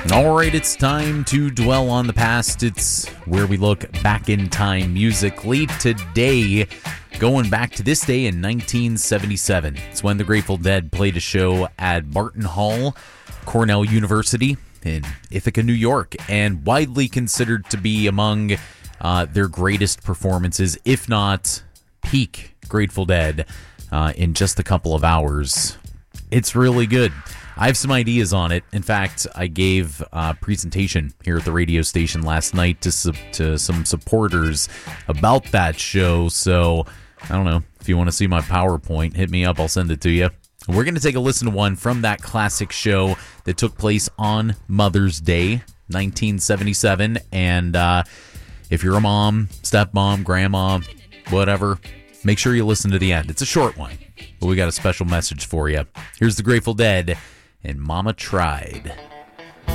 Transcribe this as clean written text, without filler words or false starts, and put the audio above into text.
All right, it's time to dwell on the past. It's where we look back in time musically. Today, going back to this day in 1977. It's when the Grateful Dead played a show at Barton Hall, Cornell University in Ithaca, New York, and widely considered to be among their greatest performances, if not peak Grateful Dead, in just a couple of hours. It's really good. I have some ideas on it. In fact, I gave a presentation here at the radio station last night to some supporters about that show. So, I don't know. If you want to see my PowerPoint, hit me up. I'll send it to you. We're going to take a listen to one from that classic show that took place on Mother's Day, 1977. And if you're a mom, stepmom, grandma, whatever, make sure you listen to the end. It's a short one, but we got a special message for you. Here's the Grateful Dead and Mama Tried.